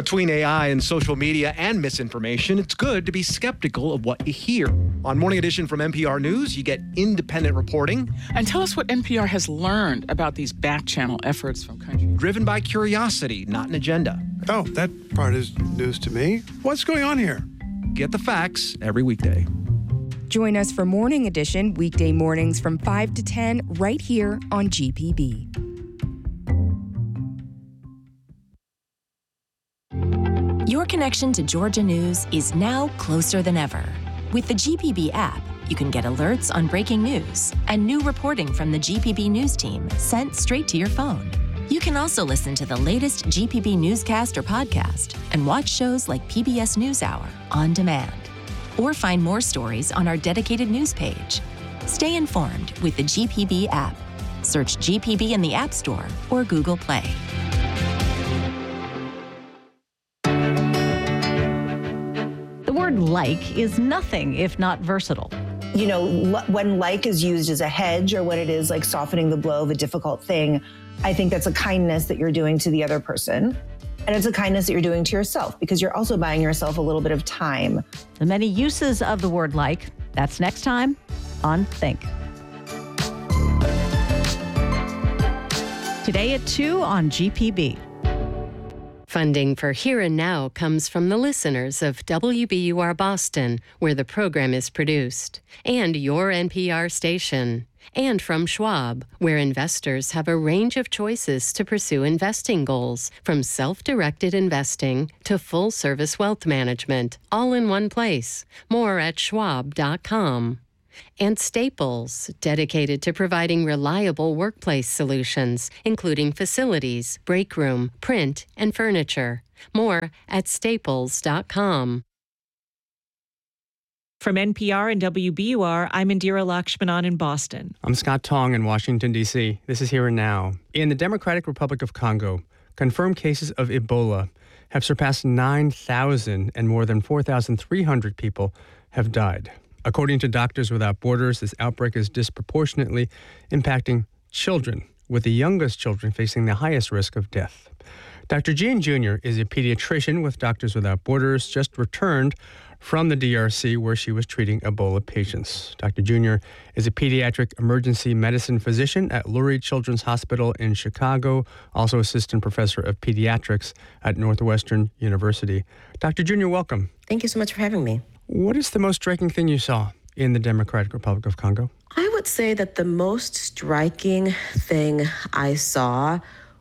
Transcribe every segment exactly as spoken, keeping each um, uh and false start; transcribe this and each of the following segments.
Between A I and social media and misinformation, it's good to be skeptical of what you hear. On Morning Edition from N P R News, you get independent reporting. And tell us what N P R has learned about these back-channel efforts from countries. Driven by curiosity, not an agenda. Oh, that part is news to me. What's going on here? Get the facts every weekday. Join us for Morning Edition weekday mornings from five to ten right here on G P B. Your connection to Georgia News is now closer than ever. With the G P B app, you can get alerts on breaking news and new reporting from the G P B News team sent straight to your phone. You can also listen to the latest G P B newscast or podcast and watch shows like P B S NewsHour on demand. Or find more stories on our dedicated news page. Stay informed with the G P B app. Search G P B in the App Store or Google Play. The word like is nothing if not versatile. You know, when like is used as a hedge or when it is like softening the blow of a difficult thing, I think that's a kindness that you're doing to the other person. And it's a kindness that you're doing to yourself because you're also buying yourself a little bit of time. The many uses of the word like, that's next time on Think. Today at two on G P B. Funding for Here and Now comes from the listeners of W B U R Boston, where the program is produced, and your N P R station, and from Schwab, where investors have a range of choices to pursue investing goals, from self-directed investing to full-service wealth management, all in one place. More at schwab dot com. And Staples, dedicated to providing reliable workplace solutions, including facilities, break room, print, and furniture. More at staples dot com. From N P R and W B U R, I'm Indira Lakshmanan in Boston. I'm Scott Tong in Washington, D C. This is Here and Now. In the Democratic Republic of Congo, confirmed cases of Ebola have surpassed nine thousand and more than four thousand three hundred people have died. According to Doctors Without Borders, this outbreak is disproportionately impacting children, with the youngest children facing the highest risk of death. Doctor Jean Junior is a pediatrician with Doctors Without Borders, just returned from the D R C where she was treating Ebola patients. Doctor Junior is a pediatric emergency medicine physician at Lurie Children's Hospital in Chicago, also assistant professor of pediatrics at Northwestern University. Doctor Junior, welcome. Thank you so much for having me. What is the most striking thing you saw in the Democratic Republic of Congo? I would say that the most striking thing I saw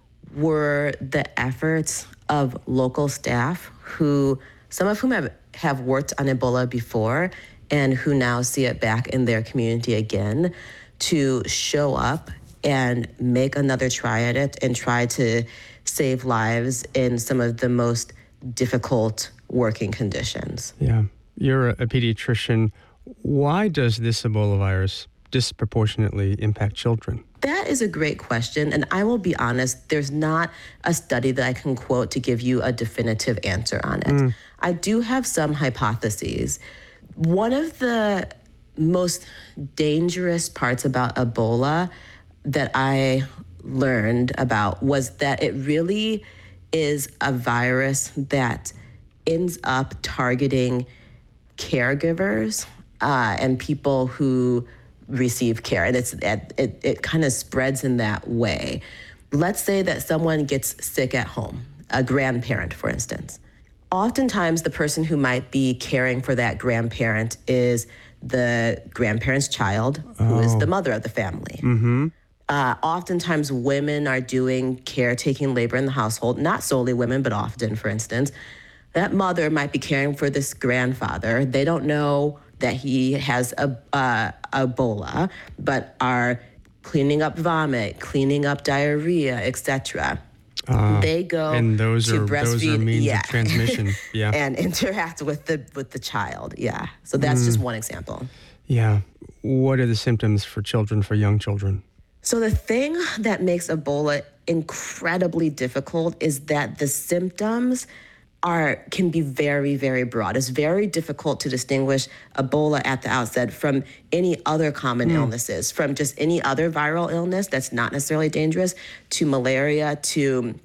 were the efforts of local staff who, some of whom have, have worked on Ebola before and who now see it back in their community again, to show up and make another try at it and try to save lives in some of the most difficult working conditions. Yeah. You're a pediatrician. Why does this Ebola virus disproportionately impact children? That is a great question, and I will be honest, there's not a study that I can quote to give you a definitive answer on it. Mm. I do have some hypotheses. One of the most dangerous parts about Ebola that I learned about was that it really is a virus that ends up targeting caregivers uh, and people who receive care. And it's it, it, it kind of spreads in that way. Let's say that someone gets sick at home, a grandparent, for instance. Oftentimes, the person who might be caring for that grandparent is the grandparent's child, who oh. is the mother of the family. Mm-hmm. Uh, oftentimes, women are doing caretaking labor in the household, not solely women, but often, for instance. That mother might be caring for this grandfather. They don't know that he has a, uh, Ebola, but are cleaning up vomit, cleaning up diarrhea, et cetera. Uh, they go and those to are, breastfeed, those are means yeah. of transmission, yeah, and interact with the with the child, yeah. So that's mm. just one example. Yeah. What are the symptoms for children, for young children? So the thing that makes Ebola incredibly difficult is that the symptoms are can be very, very broad. It's very difficult to distinguish Ebola at the outset from any other common mm. illnesses, from just any other viral illness that's not necessarily dangerous, to malaria, to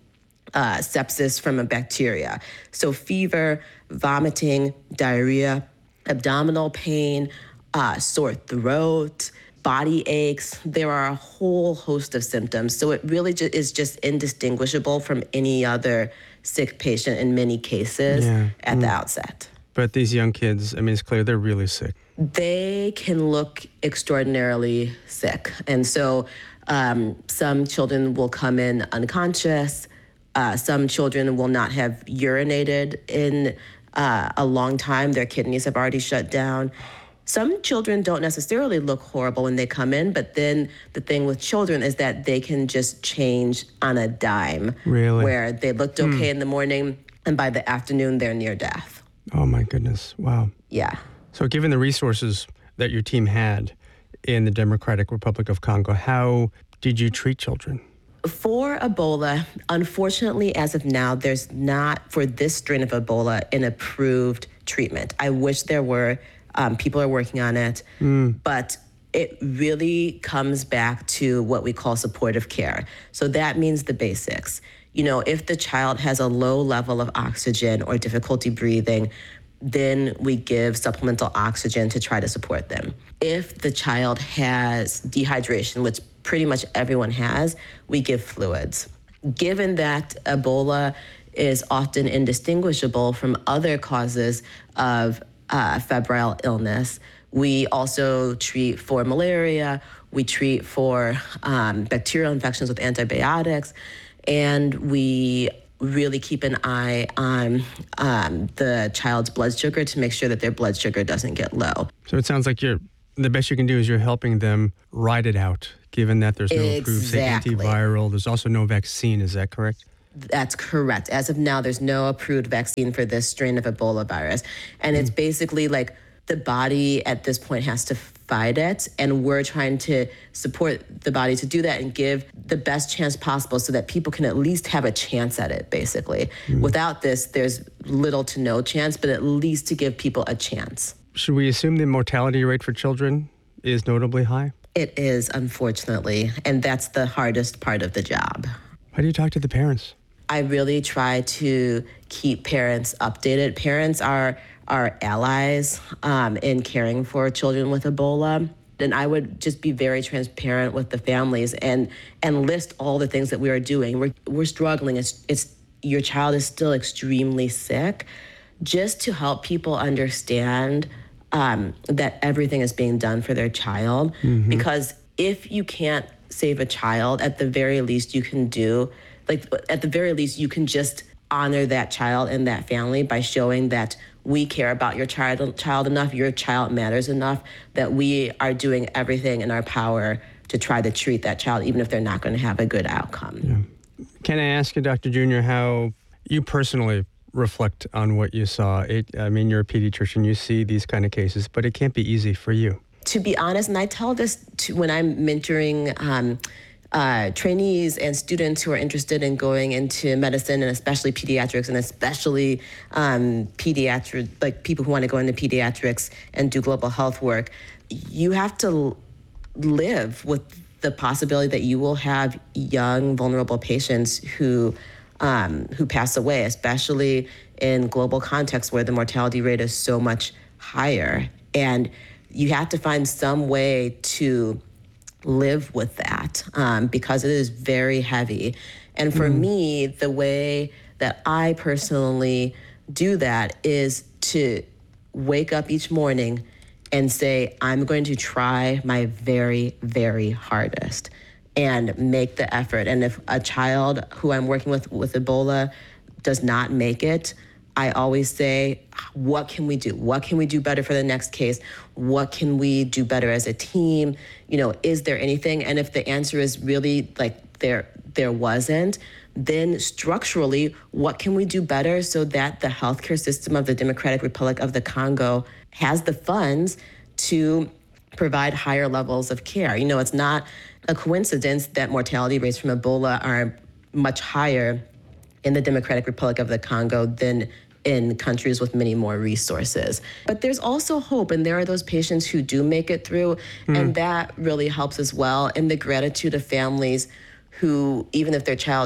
uh, sepsis from a bacteria. So fever, vomiting, diarrhea, abdominal pain, uh, sore throat, body aches. There are a whole host of symptoms. So it really ju- is just indistinguishable from any other sick patient in many cases Yeah. at Mm. the outset. But these young kids, I mean, it's clear they're really sick. They can look extraordinarily sick. And so um, some children will come in unconscious. Uh, some children will not have urinated in uh, a long time. Their kidneys have already shut down. Some children don't necessarily look horrible when they come in, but then the thing with children is that they can just change on a dime. Really? Where they looked okay in the morning, and by the afternoon, they're near death. Oh, my goodness. Wow. Yeah. So given the resources that your team had in the Democratic Republic of Congo, how did you treat children? For Ebola, unfortunately, as of now, there's not, for this strain of Ebola, an approved treatment. I wish there were. Um, people are working on it. Mm. But it really comes back to what we call supportive care. So that means the basics. You know, if the child has a low level of oxygen or difficulty breathing, then we give supplemental oxygen to try to support them. If the child has dehydration, which pretty much everyone has, we give fluids. Given that Ebola is often indistinguishable from other causes of uh, febrile illness, we also treat for malaria, we treat for um, bacterial infections with antibiotics, and we really keep an eye on um, the child's blood sugar to make sure that their blood sugar doesn't get low. So it sounds like you're the best you can do is you're helping them ride it out, given that there's no approved say, Exactly. antiviral. There's also no vaccine. Is that correct? That's correct. As of now, there's no approved vaccine for this strain of Ebola virus. And it's basically like the body at this point has to fight it. And we're trying to support the body to do that and give the best chance possible so that people can at least have a chance at it, basically. Mm. Without this, there's little to no chance, but at least to give people a chance. Should we assume the mortality rate for children is notably high? It is, unfortunately. And that's the hardest part of the job. How do you talk to the parents? I really try to keep parents updated. Parents are are allies um, in caring for children with Ebola. And I would just be very transparent with the families and and list all the things that we are doing. We're we're struggling. It's it's your child is still extremely sick. Just to help people understand um, that everything is being done for their child. Mm-hmm. Because if you can't save a child, at the very least you can do Like, at the very least, you can just honor that child and that family by showing that we care about your child, child enough, your child matters enough, that we are doing everything in our power to try to treat that child, even if they're not going to have a good outcome. Yeah. Can I ask you, Doctor Junior, how you personally reflect on what you saw? It, I mean, you're a pediatrician, you see these kind of cases, but it can't be easy for you. To be honest, and I tell this to, when I'm mentoring um, Uh, trainees and students who are interested in going into medicine, and especially pediatrics, and especially um, pediatric, like people who want to go into pediatrics and do global health work, you have to l- live with the possibility that you will have young, vulnerable patients who um, who pass away, especially in global contexts where the mortality rate is so much higher. And you have to find some way to live with that um, because it is very heavy. And for mm. me, the way that I personally do that is to wake up each morning and say, I'm going to try my very, very hardest and make the effort. And if a child who I'm working with with Ebola does not make it, I always say, what can we do? What can we do better for the next case? What can we do better as a team? You know, is there anything? And if the answer is really like there, there wasn't, then structurally, what can we do better so that the healthcare system of the Democratic Republic of the Congo has the funds to provide higher levels of care? You know, it's not a coincidence that mortality rates from Ebola are much higher in the Democratic Republic of the Congo than in countries with many more resources. But there's also hope, and there are those patients who do make it through, mm. and that really helps as well. And the gratitude of families who, even if their child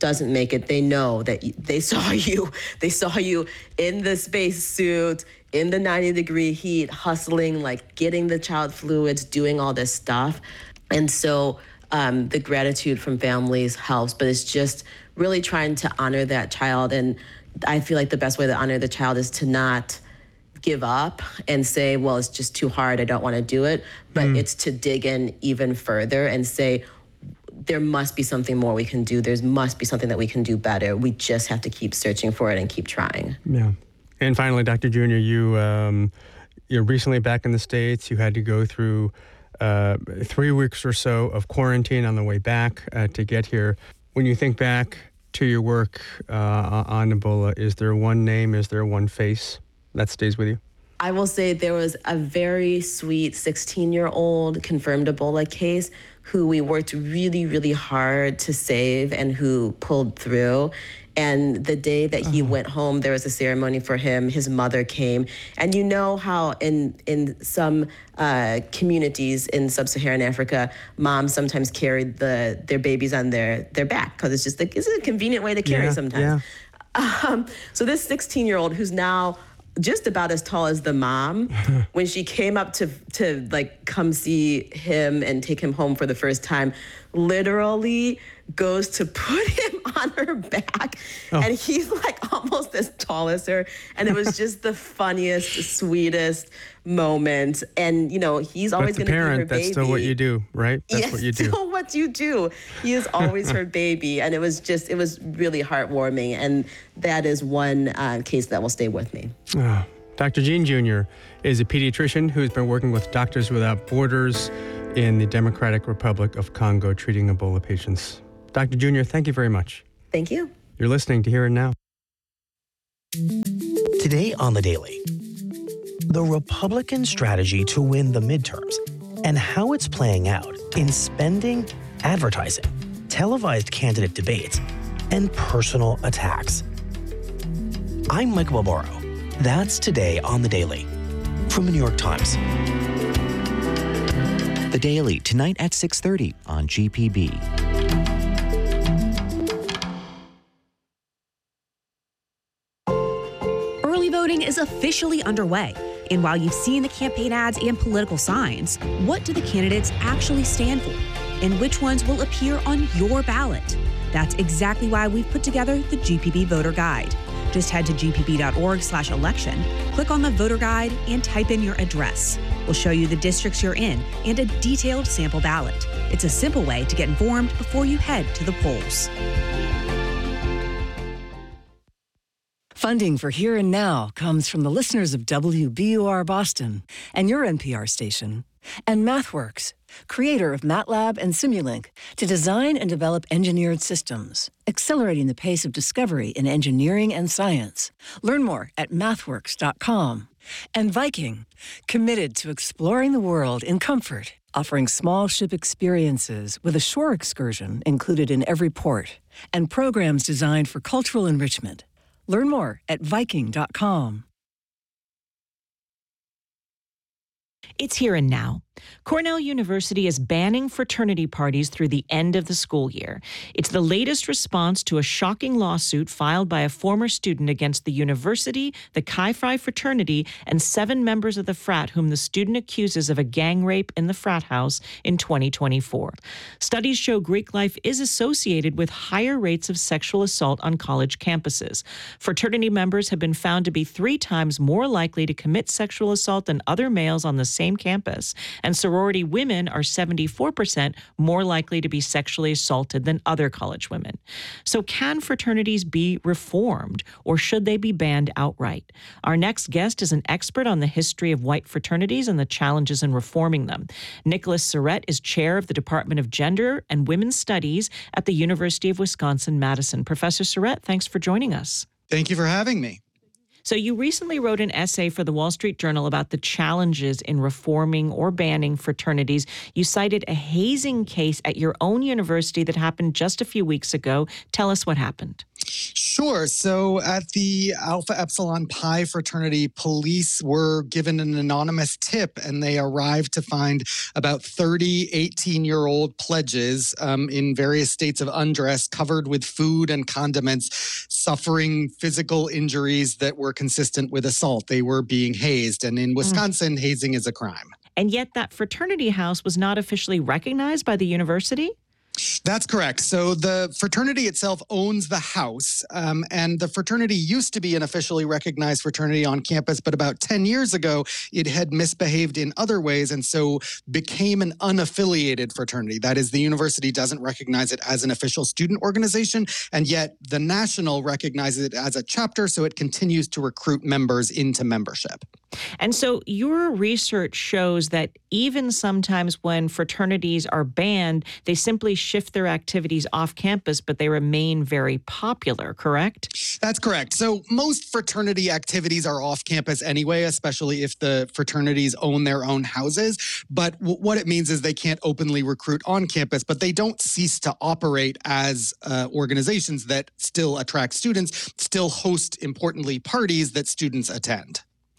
doesn't make it, they know that they saw you. They saw you in the space suit, in the ninety degree heat, hustling, like getting the child fluids, doing all this stuff. And so um, the gratitude from families helps, but it's just really trying to honor that child. And I feel like the best way to honor the child is to not give up and say, well, it's just too hard, I don't want to do it. But mm. it's to dig in even further and say, there must be something more we can do. There must be something that we can do better. We just have to keep searching for it and keep trying. Yeah. And finally, Doctor Junior, you, um, you're recently back in the States. You had to go through uh, three weeks or so of quarantine on the way back uh, to get here. When you think back to your work uh, on Ebola, is there one name, is there one face that stays with you? I will say there was a very sweet sixteen-year-old confirmed Ebola case who we worked really, really hard to save and who pulled through. And the day that he uh-huh. went home, there was a ceremony for him. His mother came. And you know how in in some uh, communities in sub-Saharan Africa, moms sometimes carry the their babies on their, their back because it's just like, it's a convenient way to carry yeah, sometimes. Yeah. Um, so this sixteen-year-old who's now just about as tall as the mom, when she came up to to like come see him and take him home for the first time, literally goes to put him on her back, oh. and he's like almost as tall as her, and it was just the funniest, sweetest moment. And you know, he's always going to be her baby. That's still what you do, right? That's yes, what you do. Still what you do. He is always her baby, and it was just, it was really heartwarming, and that is one uh, case that will stay with me. Oh. Doctor Jean Junior is a pediatrician who's been working with Doctors Without Borders in the Democratic Republic of Congo treating Ebola patients. Doctor Junior, thank you very much. Thank you. You're listening to Here and Now. Today on The Daily, the Republican strategy to win the midterms and how it's playing out in spending, advertising, televised candidate debates, and personal attacks. I'm Mike Barbaro. That's today on The Daily from the New York Times. The Daily, tonight at six thirty on G P B. Early voting is officially underway. And while you've seen the campaign ads and political signs, what do the candidates actually stand for? And which ones will appear on your ballot? That's exactly why we've put together the G P B Voter Guide. Just head to gpb.org slash election, click on the voter guide, and type in your address. We'll show you the districts you're in and a detailed sample ballot. It's a simple way to get informed before you head to the polls. Funding for Here and Now comes from the listeners of W B U R Boston and your N P R station, and MathWorks, creator of MATLAB and Simulink, to design and develop engineered systems, accelerating the pace of discovery in engineering and science. Learn more at mathworks dot com. And Viking, committed to exploring the world in comfort, offering small ship experiences with a shore excursion included in every port, and programs designed for cultural enrichment. Learn more at viking dot com. It's Here and Now. Cornell University is banning fraternity parties through the end of the school year. It's the latest response to a shocking lawsuit filed by a former student against the university, the Chi Phi fraternity, and seven members of the frat whom the student accuses of a gang rape in the frat house in twenty twenty-four. Studies show Greek life is associated with higher rates of sexual assault on college campuses. Fraternity members have been found to be three times more likely to commit sexual assault than other males on the same campus. And sorority women are seventy-four percent more likely to be sexually assaulted than other college women. So can fraternities be reformed, or should they be banned outright? Our next guest is an expert on the history of white fraternities and the challenges in reforming them. Nicholas Surrett is chair of the Department of Gender and Women's Studies at the University of Wisconsin-Madison. Professor Surrett, thanks for joining us. Thank you for having me. So you recently wrote an essay for the Wall Street Journal about the challenges in reforming or banning fraternities. You cited a hazing case at your own university that happened just a few weeks ago. Tell us what happened. Sure. So at the Alpha Epsilon Pi fraternity, police were given an anonymous tip, and they arrived to find about thirty eighteen-year-old pledges um, in various states of undress, covered with food and condiments, suffering physical injuries that were consistent with assault. They were being hazed. And in Wisconsin, mm. hazing is a crime. And yet that fraternity house was not officially recognized by the university? That's correct. So the fraternity itself owns the house, um, and the fraternity used to be an officially recognized fraternity on campus, but about ten years ago, it had misbehaved in other ways and so became an unaffiliated fraternity. That is, the university doesn't recognize it as an official student organization, and yet the national recognizes it as a chapter, so it continues to recruit members into membership. And so your research shows that even sometimes when fraternities are banned, they simply shift their activities off campus, but they remain very popular, correct? That's correct. So most fraternity activities are off campus anyway, especially if the fraternities own their own houses. But w- what it means is they can't openly recruit on campus, but they don't cease to operate as uh, organizations that still attract students, still host, importantly, parties that students attend.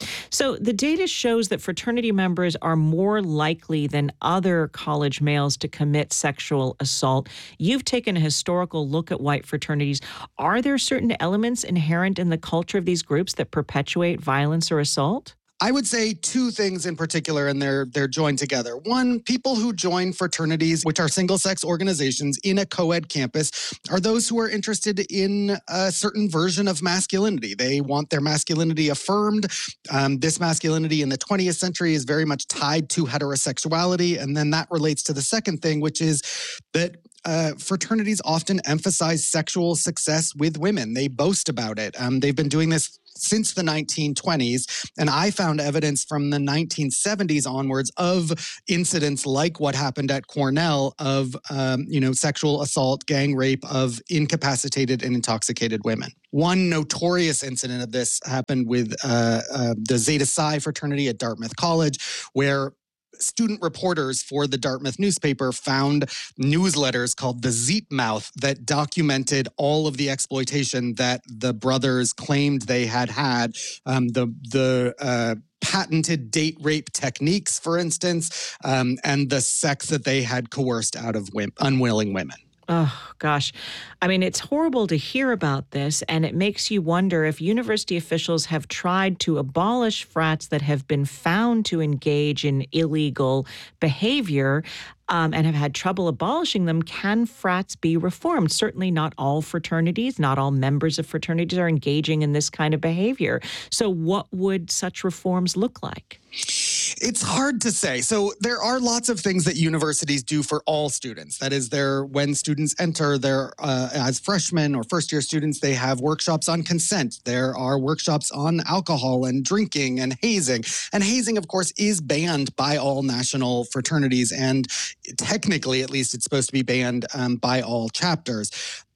So the data shows that fraternity members are more likely than other college males to commit sexual assault. You've taken a historical look at white fraternities. Are there certain elements inherent in the culture of these groups that perpetuate violence or assault? I would say two things in particular, and they're they're joined together. One, people who join fraternities, which are single-sex organizations in a co-ed campus, are those who are interested in a certain version of masculinity. They want their masculinity affirmed. Um, this masculinity in the twentieth century is very much tied to heterosexuality. And then that relates to the second thing, which is that Uh, fraternities often emphasize sexual success with women. They boast about it. Um, they've been doing this since the nineteen twenties, and I found evidence from the nineteen seventies onwards of incidents like what happened at Cornell of, um, you know, sexual assault, gang rape of incapacitated and intoxicated women. One notorious incident of this happened with uh, uh, the Zeta Psi fraternity at Dartmouth College, where student reporters for the Dartmouth newspaper found newsletters called the Zeet Mouth that documented all of the exploitation that the brothers claimed they had had. Um, the the uh, patented date rape techniques, for instance, um, and the sex that they had coerced out of wim- unwilling women. Oh, gosh. I mean, it's horrible to hear about this, and it makes you wonder if university officials have tried to abolish frats that have been found to engage in illegal behavior um, and have had trouble abolishing them. Can frats be reformed? Certainly not all fraternities, not all members of fraternities are engaging in this kind of behavior. So what would such reforms look like? It's hard to say. So there are lots of things that universities do for all students. That is, there when students enter, their uh, as freshmen or first-year students, they have workshops on consent. There are workshops on alcohol and drinking and hazing. And hazing, of course, is banned by all national fraternities, and technically, at least, it's supposed to be banned um, by all chapters.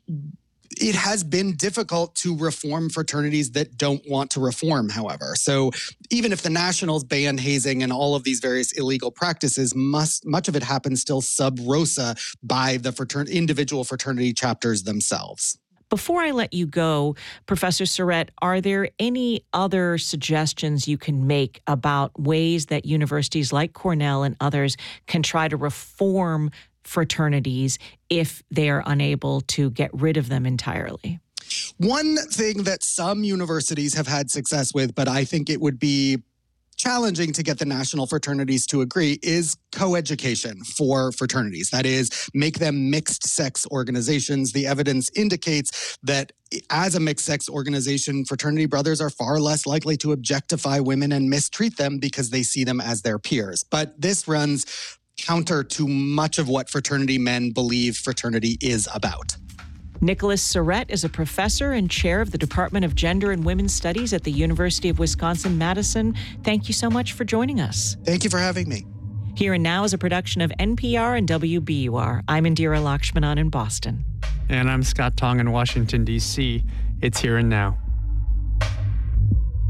It has been difficult to reform fraternities that don't want to reform, however. So even if the Nationals ban hazing and all of these various illegal practices, must, much of it happens still sub rosa by the fratern- individual fraternity chapters themselves. Before I let you go, Professor Surrett, are there any other suggestions you can make about ways that universities like Cornell and others can try to reform fraternities if they are unable to get rid of them entirely? One thing that some universities have had success with, but I think it would be challenging to get the national fraternities to agree, is co-education for fraternities. That is, make them mixed-sex organizations. The evidence indicates that as a mixed-sex organization, fraternity brothers are far less likely to objectify women and mistreat them because they see them as their peers. But this runs counter to much of what fraternity men believe fraternity is about. Nicholas Surrett is a professor and chair of the Department of Gender and Women's Studies at the University of Wisconsin-Madison. Thank you so much for joining us. Thank you for having me. Here and Now is a production of N P R and W B U R. I'm Indira Lakshmanan in Boston. And I'm Scott Tong in Washington, D C. It's Here and Now.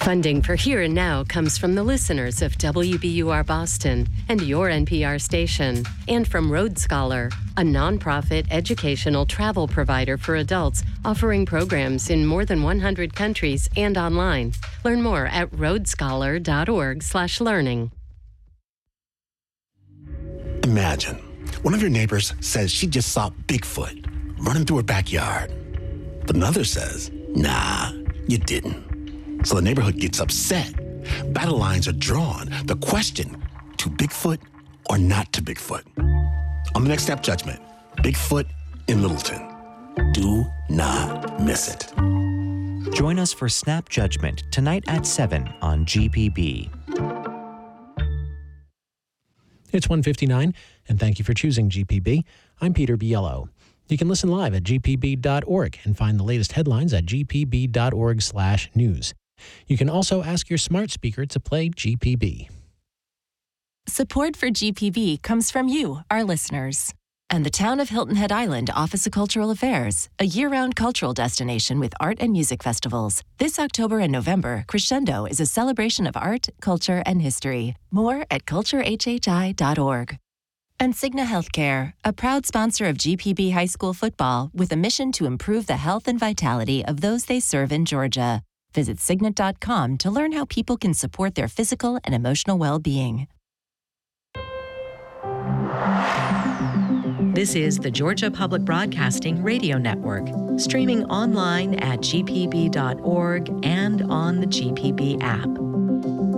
Funding for Here and Now comes from the listeners of W B U R Boston and your N P R station, and from Road Scholar, a nonprofit educational travel provider for adults offering programs in more than one hundred countries and online. Learn more at roadscholar.org slash learning. Imagine one of your neighbors says she just saw Bigfoot running through her backyard, but another says, nah, you didn't. So the neighborhood gets upset. Battle lines are drawn. The question, to Bigfoot or not to Bigfoot? On the Next Step Judgment, Bigfoot in Littleton. Do not miss it. Join us for Snap Judgment tonight at seven on G P B. It's one fifty-nine, and thank you for choosing G P B. I'm Peter Biello. You can listen live at g p b dot org and find the latest headlines at g p b dot org slash news. You can also ask your smart speaker to play G P B. Support for G P B comes from you, our listeners. And the town of Hilton Head Island Office of Cultural Affairs, a year-round cultural destination with art and music festivals. This October and November, Crescendo is a celebration of art, culture, and history. More at culture h h i dot org. And Cigna Healthcare, a proud sponsor of G P B High School football with a mission to improve the health and vitality of those they serve in Georgia. Visit Cigna dot com to learn how people can support their physical and emotional well-being. This is the Georgia Public Broadcasting Radio Network, streaming online at g p b dot org and on the G P B app.